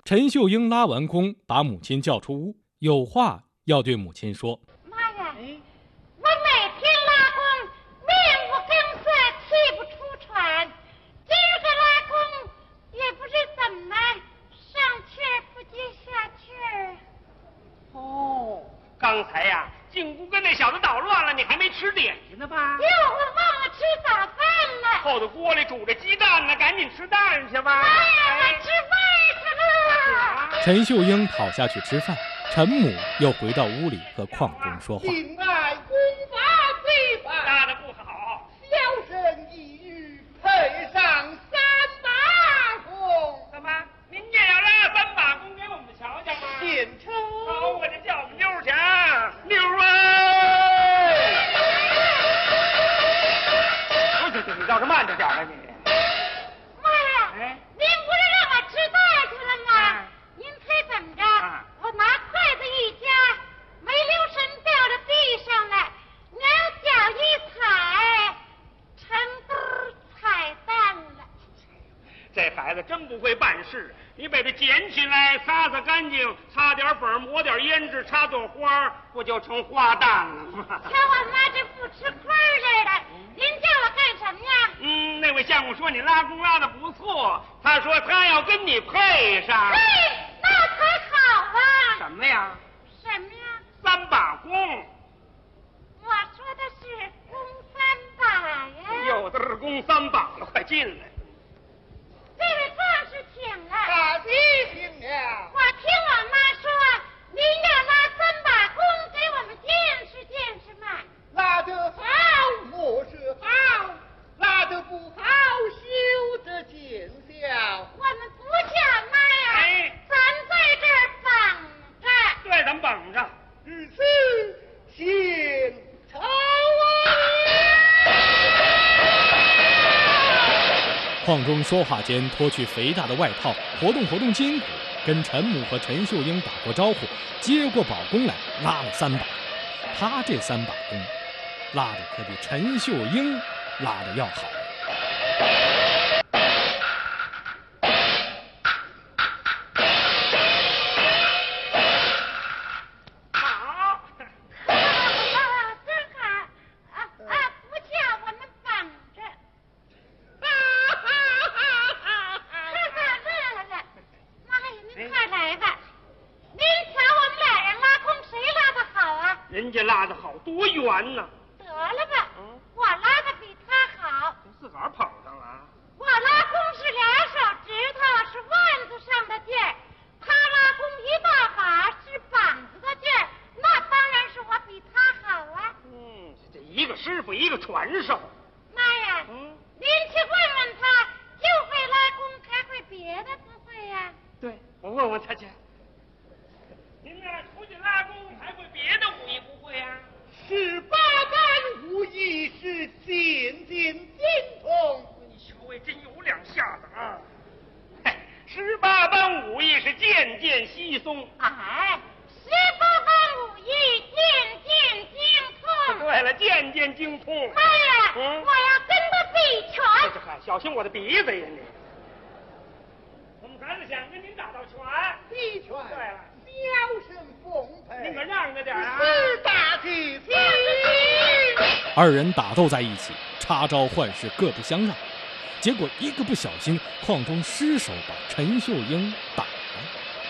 陈秀英拉完弓，把母亲叫出屋，有话要对母亲说。 妈呀，我每天拉弓，面无更色，气不出喘。今儿个拉弓，也不知怎么上气儿不接下气儿。 哦，刚才呀，进屋跟那小子捣乱了，你还没吃点心呢吧？ 哟，我忘了吃早饭了。 后头锅里煮着鸡蛋呢，赶紧吃蛋去吧。 妈呀，我吃饭去了。 陈秀英跑下去吃饭，陈母又回到屋里和邝中说话。 敬爱功法非凡， 拉的不好， 小生一语配上3把弓。 怎么您也要拉3把弓给我们瞧瞧吗？ 献丑。 好，我就叫我们妞儿去啊，妞儿啊！你倒是慢着点吧你。 妈呀，您不是让我吃饭去了吗？您猜怎么着？我拿筷子一夹，没留神掉到地上了，两脚一踩，成堆踩蛋了。 这孩子真不会办事，你把它捡起来，擦擦干净，擦点粉，抹点胭脂，插朵花，不就成花旦了吗？ 瞧我妈这不吃亏似的，您叫我干什么呀？ 那位相公说你拉弓拉的不错，他说他要跟你配上。 那才好啊！ 什么呀什么呀 ？3把弓。 我说的是弓3把呀。 有的是弓3把了，快进来。 这位壮士请了。 大吉请了。 我听我妈说，您要拉3把弓给我们见识见识嘛。 拉得好，莫是好；拉得不好，休得见笑。 我们不叫妈呀，咱在这儿绑着。 对，咱们绑着。 如此，献丑啊！ 邝中说话间脱去肥大的外套，活动活动筋骨，跟陈母和陈秀英打过招呼，接过宝弓来，拉了3把。他这3把弓，拉的可比陈秀英拉的要好。 好， 真好不叫我们绑着。乐了。妈呀，您快来吧。您瞧我们俩人拉弓，谁拉的好啊？ 人家拉的好，多圆呢。 得了吧，我拉的比他好。 自个儿捧上了。 我拉弓是2手指头，是腕子上的劲儿；他拉弓1大把，是膀子的劲儿。那当然是我比他好啊。 这一个师傅，一个传授。 妈呀，您去问问他，就会拉弓，还会别的不会呀？ 对，我问问他去。您呢，出去拉弓还会别的武艺不会呀 18般武艺是渐渐精通。 你小尉真有2下子啊！18般武艺是渐渐稀松。 哎，18般武艺渐渐精通。 对了，渐渐精通。 妈呀，我要跟他比拳。 小心我的鼻子呀你！我们孩子想跟您打道拳。 比拳。 对了， 小生奉陪。 您可让着点啊！ 是大吉请。 2人打斗在一起，插招换式，各不相让。结果一个不小心，邝中失手把陈秀英打了。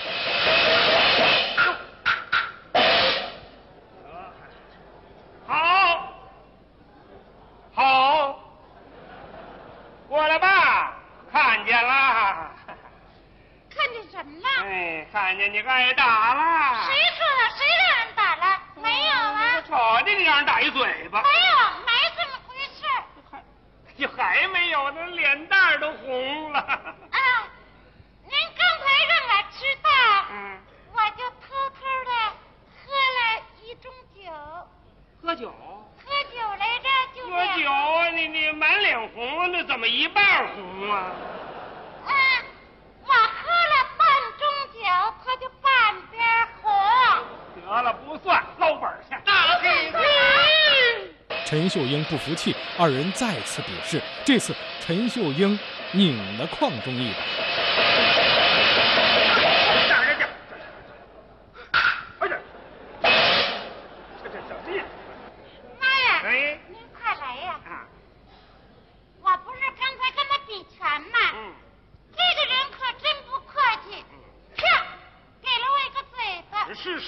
好，过来吧，看见了。 看见什么了？ 看见你挨打了。 谁说的？谁让人打了？没有啊。 瞅见你让人打一嘴巴。 没有，没这么回事。 还没有，那脸蛋都红了。 您刚才让我知道，我就偷偷的喝了1盅酒。 喝酒？ 喝酒来着，就喝酒啊！你满脸红，那怎么一半红啊？ 我喝了半盅酒，他就半边红。 得了，不算，捞本去。 大吉请。 陈秀英不服气，2人再次比试。这次陈秀英拧了邝中一把。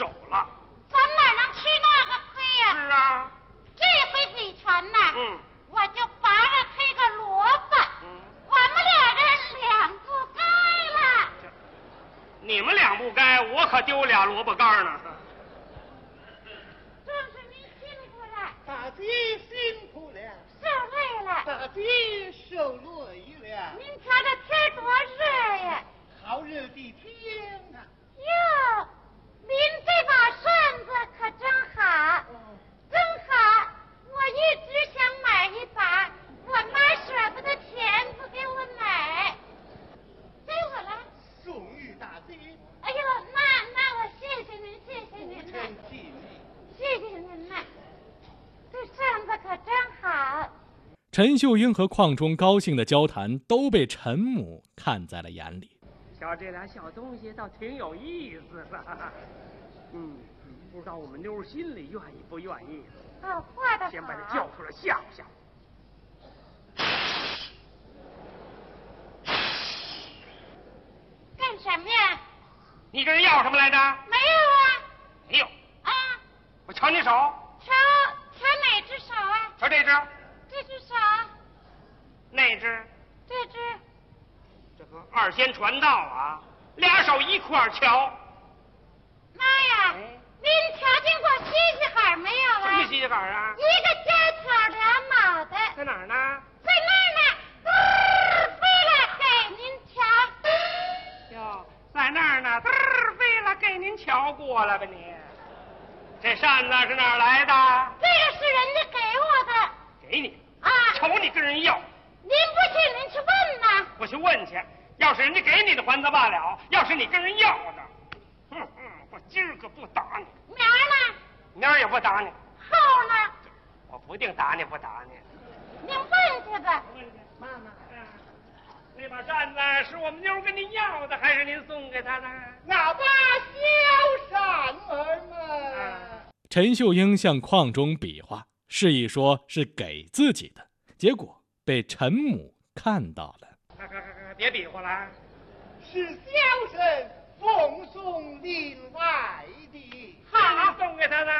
手了。 咱哪能吃那个亏呀？ 是啊， 这回比拳呐，我就罚了他个萝卜。我们俩人两不该了。 你们俩不该，我可丢俩萝卜干呢。 正是您辛苦了， 大姐辛苦了， 受累了。 大姐受累了。 您瞧这天多热呀！ 好热的天呐！ 哟，您这把扇子可真好，真好！我一直想买一把，我妈舍不得钱不给我买，给我了。 送与大姐。 哎呦，那我谢谢您，谢谢您呐， 真敬你。 谢谢您呐，这扇子可真好。 陈秀英和邝忠高兴的交谈都被陈母看在了眼里。 瞧这俩小东西倒挺有意思的。不知道我们妞心里愿意不愿意。 哦，画的好。 先把他叫出来吓唬吓唬。 干什么呀？ 你跟人要什么来着？ 没有啊。 没有。 啊。 我瞧你手。 瞧哪只手啊？ 瞧这只。 这只手。 那只。 这只。 这个二仙传道啊，俩手一块瞧。 妈呀！您瞧见过西西海没有啊？ 什么西西海啊？ 一个尖挑俩脑袋。 在哪儿呢？ 在那儿呢，飞了给您瞧。 哟，在那儿呢，飞了给您瞧过了吧你？这扇子是哪儿来的？ 这个是人家给我的。 给你啊？ 瞅你跟人要。 您不信，您去问呐。 我去问去，要是人家给你的还则罢了，要是你跟人要的，我今儿个不打你。 明儿呢？ 明儿也不打你。 后呢？ 我不定打你不打你。 您问去吧。 妈妈，那把扇子是我们妞跟您要的，还是您送给她的？ 那把小扇儿嘛。 陈秀英向邝忠比划，示意说是给自己的，结果被陈母看到了。 别比划了， 是小生奉送另外的。 好，送给他的。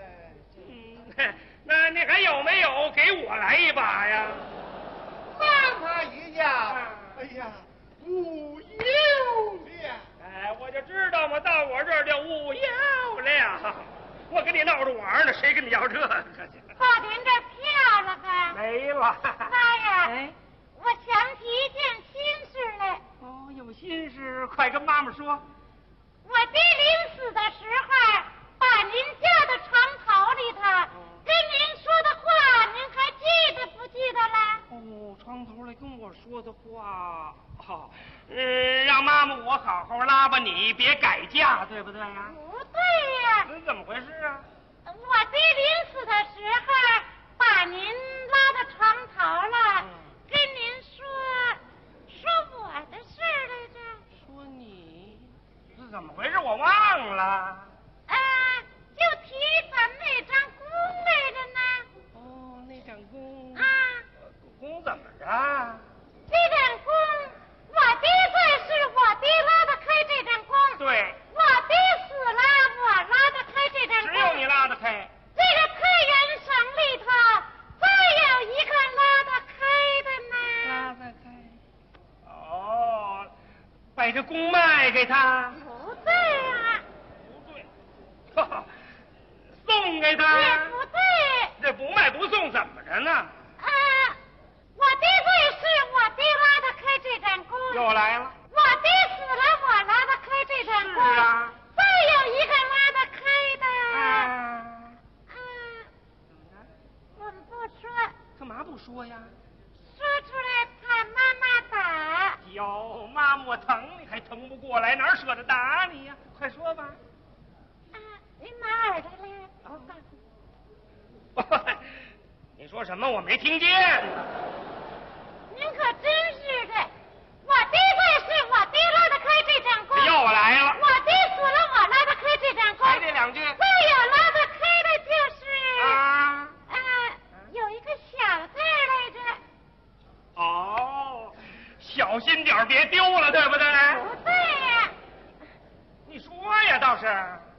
那你还有没有给我来一把呀？ 妈妈也要。哎呀，无有了。 我就知道嘛，到我这儿就无有了。我跟你闹着玩呢，谁跟你要这个去？ 把您这票了吧？ 没了。 妈呀！我想起一件心事来。 哦，有心事，快跟妈妈说。 我爹临死的时候，把您叫到床头里头，跟您说的话，您还记得不记得了？ 哦，床头里跟我说的话，让妈妈我好好拉吧你，别改嫁，对不对呀？ 不对呀。 怎么回事啊？ 我爹临死的时候，把您拉到床头了，跟您说我的事儿来着。 说你是怎么回事？我忘了。 就提咱们那张弓来着呢。 哦，那张弓。弓怎么着？ 这张弓，我爹在世，我爹拉得开这张弓。 对。 我爹死了，我拉得开这张弓。 只有你拉得开。 这个太原省里头，再有一个拉得开的呢。 拉得开。哦，把这弓卖给他。 不对啊。 不对。送给他。 也不对。 这不卖不送怎么着呢？ 我爹在世，我爹拉得开这张弓。 又来了。 我爹死了，我拉得开这张弓。 是啊。 再有一个拉得开的。我们不说。 干嘛不说呀？ 说出来怕妈妈打。 哟，妈妈我疼你还疼不过来，哪舍得打你呀？快说吧。 您拿耳朵来。 你说什么？我没听见。 您可真是的，我爹在世，我爹拉得开这张弓。 又来了。 我爹死了，我拉得开这张弓。 还这两句。 再有拉得开的就是。有一个小字来着。 哦，小心点别丢了，对不对？ 不对呀。 你说呀，倒是。